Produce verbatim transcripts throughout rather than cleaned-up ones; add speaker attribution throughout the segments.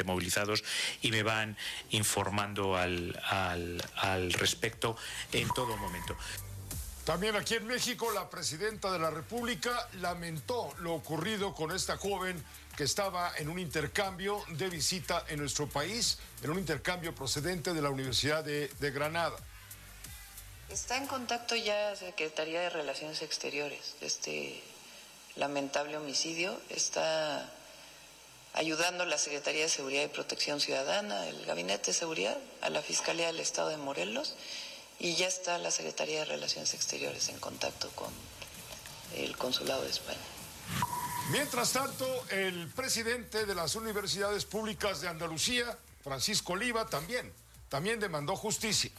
Speaker 1: perfectamente movilizados y me van informando al, al, al respecto en todo momento.
Speaker 2: También aquí en México, la presidenta de la República lamentó lo ocurrido con esta joven que estaba en un intercambio de visita en nuestro país, en un intercambio procedente de la Universidad de, de Granada.
Speaker 3: Está en contacto ya Secretaría de Relaciones Exteriores de este lamentable homicidio. Está ayudando la Secretaría de Seguridad y Protección Ciudadana, el Gabinete de Seguridad, a la Fiscalía del Estado de Morelos, y ya está la Secretaría de Relaciones Exteriores en contacto con el Consulado de España.
Speaker 2: Mientras tanto, el presidente de las Universidades Públicas de Andalucía, Francisco Oliva, también, también demandó justicia.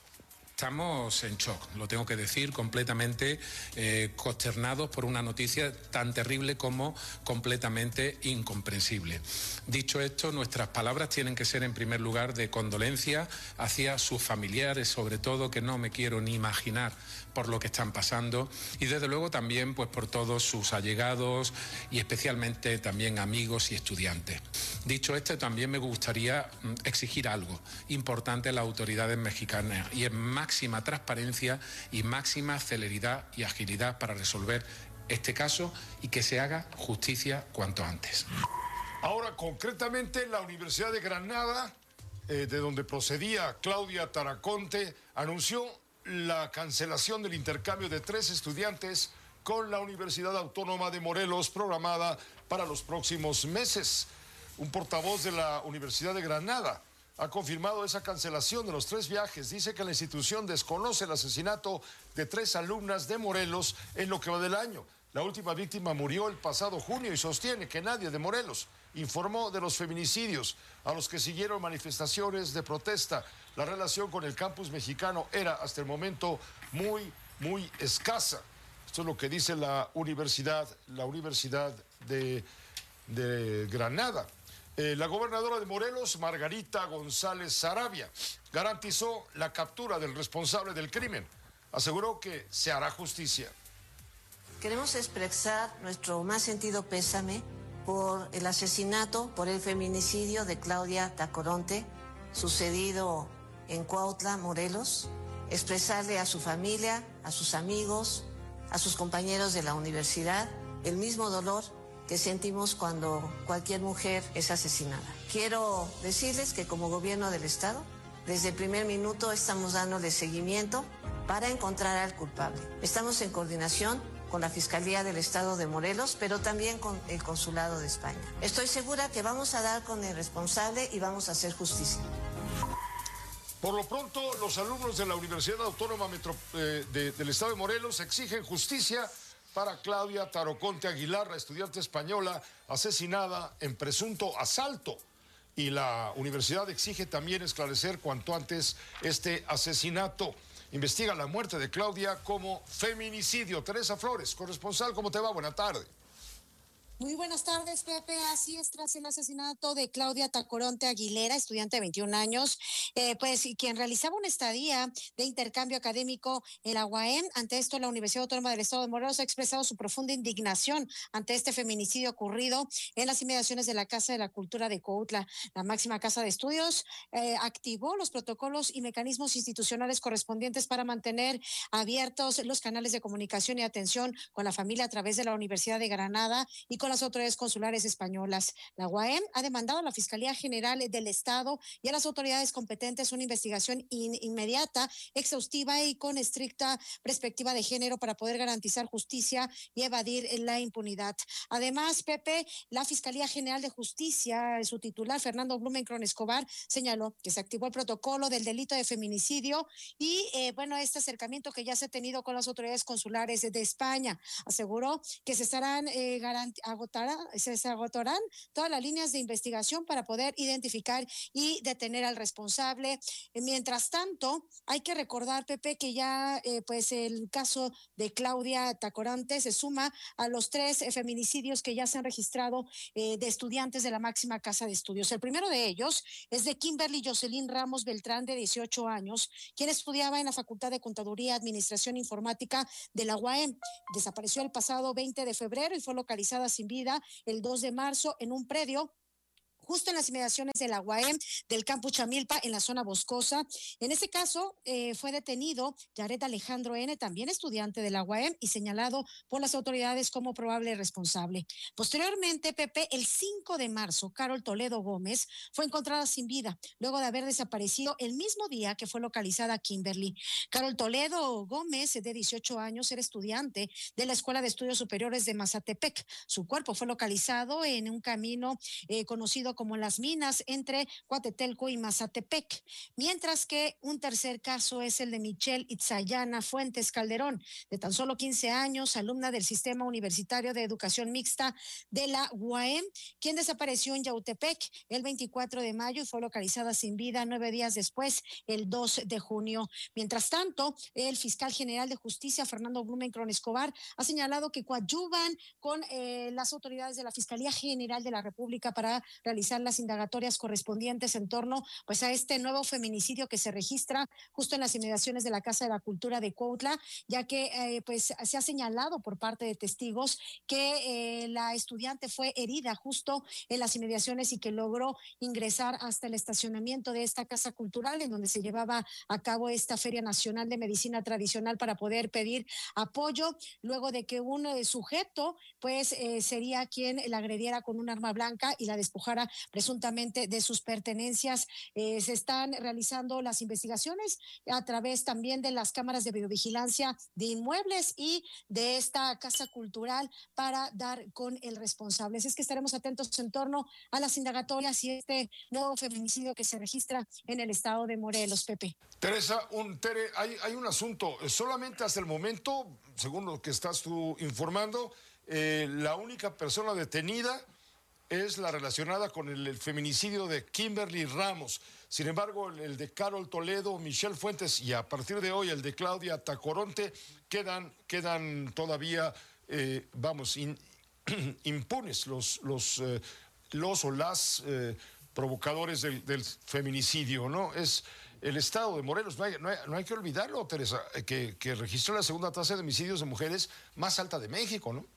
Speaker 4: Estamos en shock, lo tengo que decir, completamente eh, consternados por una noticia tan terrible como completamente incomprensible. Dicho esto, nuestras palabras tienen que ser en primer lugar de condolencia hacia sus familiares, sobre todo, que no me quiero ni imaginar por lo que están pasando, y desde luego también pues por todos sus allegados y especialmente también amigos y estudiantes. Dicho esto, también me gustaría exigir algo importante a las autoridades mexicanas, y es máxima transparencia y máxima celeridad y agilidad para resolver este caso y que se haga justicia cuanto antes.
Speaker 2: Ahora, concretamente, la Universidad de Granada, eh, de donde procedía Claudia Taraconte, anunció la cancelación del intercambio de tres estudiantes con la Universidad Autónoma de Morelos, programada para los próximos meses. Un portavoz de la Universidad de Granada ha confirmado esa cancelación de los tres viajes. Dice que la institución desconoce el asesinato de tres alumnas de Morelos en lo que va del año. La última víctima murió el pasado junio y sostiene que nadie de Morelos informó de los feminicidios a los que siguieron manifestaciones de protesta. La relación con el campus mexicano era hasta el momento muy, muy escasa. Esto es lo que dice la universidad, la Universidad de, de Granada. Eh, la gobernadora de Morelos, Margarita González Saravia, garantizó la captura del responsable del crimen. Aseguró que se hará justicia.
Speaker 5: Queremos expresar nuestro más sentido pésame por el asesinato, por el feminicidio de Claudia Tacoronte, sucedido en Cuautla, Morelos. Expresarle a su familia, a sus amigos, a sus compañeros de la universidad, el mismo dolor que sentimos cuando cualquier mujer es asesinada. Quiero decirles que como gobierno del Estado, desde el primer minuto estamos dándole seguimiento para encontrar al culpable. Estamos en coordinación con la Fiscalía del Estado de Morelos, pero también con el Consulado de España. Estoy segura que vamos a dar con el responsable y vamos a hacer justicia.
Speaker 2: Por lo pronto, los alumnos de la Universidad Autónoma Metro, eh, de, del Estado de Morelos exigen justicia para Claudia Taraconte Aguilar, la estudiante española asesinada en presunto asalto. Y la universidad exige también esclarecer cuanto antes este asesinato. Investiga la muerte de Claudia como feminicidio. Teresa Flores, corresponsal, ¿cómo te va? Buena tarde.
Speaker 6: Muy buenas tardes, Pepe. Así es, tras el asesinato de Claudia Tacoronte Aguilera, estudiante de veintiún años, eh, pues quien realizaba una estadía de intercambio académico en la U A M. Ante esto, la Universidad Autónoma del Estado de Morelos ha expresado su profunda indignación ante este feminicidio ocurrido en las inmediaciones de la Casa de la Cultura de Cuautla. La máxima casa de estudios eh, activó los protocolos y mecanismos institucionales correspondientes para mantener abiertos los canales de comunicación y atención con la familia a través de la Universidad de Granada y con las autoridades consulares españolas. La U A M ha demandado a la Fiscalía General del Estado y a las autoridades competentes una investigación in- inmediata, exhaustiva y con estricta perspectiva de género para poder garantizar justicia y evadir la impunidad. Además, Pepe, la Fiscalía General de Justicia, su titular, Fernando Blumenkron Escobar, señaló que se activó el protocolo del delito de feminicidio y, eh, bueno, este acercamiento que ya se ha tenido con las autoridades consulares de, de España. Aseguró que se estarán eh, garantizando Agotará, se, se agotarán todas las líneas de investigación para poder identificar y detener al responsable. Mientras tanto, hay que recordar, Pepe, que ya eh, pues el caso de Claudia Tacoronte se suma a los tres eh, feminicidios que ya se han registrado eh, de estudiantes de la máxima casa de estudios. El primero de ellos es de Kimberly Jocelyn Ramos Beltrán, de dieciocho años, quien estudiaba en la Facultad de Contaduría, Administración Informática de la U A M. Desapareció el pasado veinte de febrero y fue localizada sin vida el dos de marzo en un predio justo en las inmediaciones de la U A M, del campus Chamilpa, en la zona boscosa. En este caso, eh, fue detenido Yaret Alejandro N., también estudiante de la U A M, y señalado por las autoridades como probable responsable. Posteriormente, Pepe, el cinco de marzo, Carol Toledo Gómez fue encontrada sin vida, luego de haber desaparecido el mismo día que fue localizada Kimberly. Carol Toledo Gómez, de dieciocho años, era estudiante de la Escuela de Estudios Superiores de Mazatepec. Su cuerpo fue localizado en un camino eh, conocido como Las Minas, entre Coatetelco y Mazatepec. Mientras que un tercer caso es el de Michelle Itzayana Fuentes Calderón, de tan solo quince años, alumna del Sistema Universitario de Educación Mixta de la U A M, quien desapareció en Yautepec el veinticuatro de mayo y fue localizada sin vida nueve días después, el dos de junio. Mientras tanto, el fiscal general de justicia, Fernando Blumenkron Escobar, ha señalado que coadyuvan con eh, las autoridades de la Fiscalía General de la República para realizar las indagatorias correspondientes en torno pues a este nuevo feminicidio que se registra justo en las inmediaciones de la Casa de la Cultura de Cuautla, ya que eh, pues se ha señalado por parte de testigos que eh, la estudiante fue herida justo en las inmediaciones y que logró ingresar hasta el estacionamiento de esta Casa Cultural, en donde se llevaba a cabo esta Feria Nacional de Medicina Tradicional, para poder pedir apoyo, luego de que un eh, sujeto pues eh, sería quien la agrediera con un arma blanca y la despojara presuntamente de sus pertenencias. Eh, se están realizando las investigaciones a través también de las cámaras de videovigilancia de inmuebles y de esta Casa Cultural para dar con el responsable. Así es que estaremos atentos en torno a las indagatorias y este nuevo feminicidio que se registra en el estado de Morelos, Pepe.
Speaker 2: Teresa, un, Tere, hay, hay un asunto. Solamente hasta el momento, según lo que estás tú informando, eh, la única persona detenida es la relacionada con el, el feminicidio de Kimberly Ramos. Sin embargo, el, el de Carol Toledo, Michelle Fuentes y a partir de hoy el de Claudia Tacoronte quedan, quedan todavía, eh, vamos, in, impunes los, los, eh, los o las eh, provocadores del, del feminicidio, ¿no? Es el estado de Morelos, no hay, no hay, no hay que olvidarlo, Teresa, que, que registró la segunda tasa de homicidios de mujeres más alta de México, ¿no?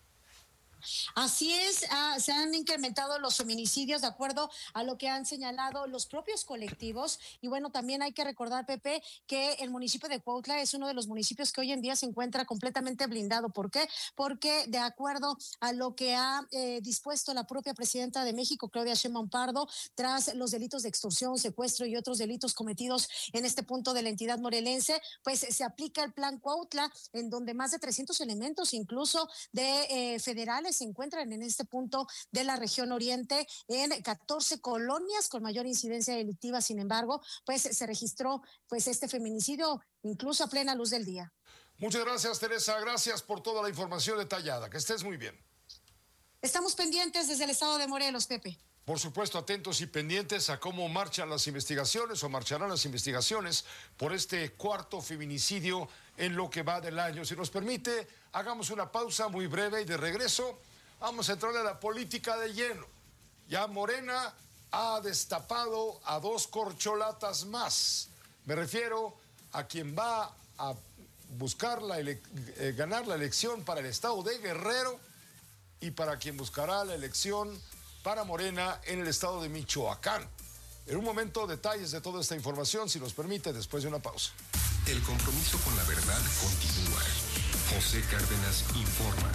Speaker 6: Así es, ah, se han incrementado los feminicidios de acuerdo a lo que han señalado los propios colectivos. Y bueno, también hay que recordar, Pepe, que el municipio de Cuautla es uno de los municipios que hoy en día se encuentra completamente blindado. ¿Por qué? Porque de acuerdo a lo que ha eh, dispuesto la propia presidenta de México, Claudia Sheinbaum Pardo, tras los delitos de extorsión, secuestro y otros delitos cometidos en este punto de la entidad morelense, pues se aplica el plan Cuautla, en donde más de trescientos elementos, incluso de eh, federales, se encuentran en este punto de la región oriente en catorce colonias con mayor incidencia delictiva. Sin embargo, pues se registró pues este feminicidio incluso a plena luz del día.
Speaker 2: Muchas gracias, Teresa. Gracias por toda la información detallada. Que estés muy bien.
Speaker 6: Estamos pendientes desde el estado de Morelos, Pepe.
Speaker 2: Por supuesto, atentos y pendientes a cómo marchan las investigaciones o marcharán las investigaciones por este cuarto feminicidio en lo que va del año. Si nos permite, hagamos una pausa muy breve y de regreso vamos a entrar a la política de lleno. Ya Morena ha destapado a dos corcholatas más. Me refiero a quien va a buscar la ele- eh, ganar la elección para el estado de Guerrero y para quien buscará la elección para Morena en el estado de Michoacán. En un momento, detalles de toda esta información, si nos permite, después de una pausa.
Speaker 7: El compromiso con la verdad continúa. José Cárdenas informa.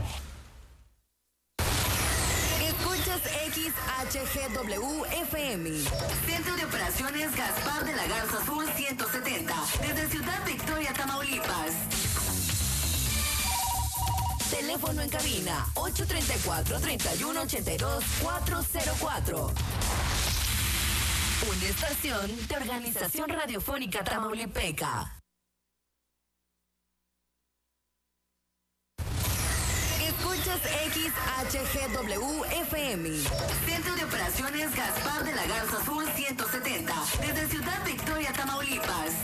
Speaker 8: Escuchas X H G W F M. Centro de Operaciones Gaspar de la Garza Sur ciento setenta. Desde Ciudad Victoria, Tamaulipas. Teléfono en cabina ocho tres cuatro, tres uno ocho dos, cuatro cero cuatro. Una estación de Organización Radiofónica Tamaulipeca. Escuchas X H G W F M. Centro de Operaciones Gaspar de la Garza Sur ciento setenta. Desde Ciudad Victoria, Tamaulipas.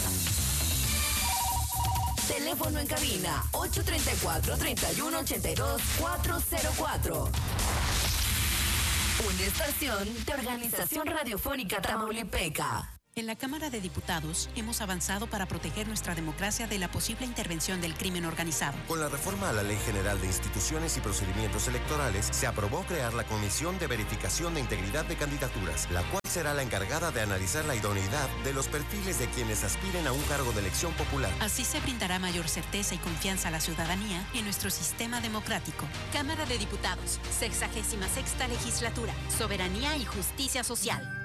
Speaker 8: Teléfono en cabina ocho tres cuatro, tres uno ocho dos, cuatro cero cuatro. Una estación de Organización Radiofónica Tamaulipeca.
Speaker 9: En la Cámara de Diputados hemos avanzado para proteger nuestra democracia de la posible intervención del crimen organizado.
Speaker 10: Con la reforma a la Ley General de Instituciones y Procedimientos Electorales, se aprobó crear la Comisión de Verificación de Integridad de Candidaturas, la cual será la encargada de analizar la idoneidad de los perfiles de quienes aspiren a un cargo de elección popular.
Speaker 9: Así se brindará mayor certeza y confianza a la ciudadanía en nuestro sistema democrático.
Speaker 11: Cámara de Diputados, sexagésima sexta legislatura, soberanía y justicia social.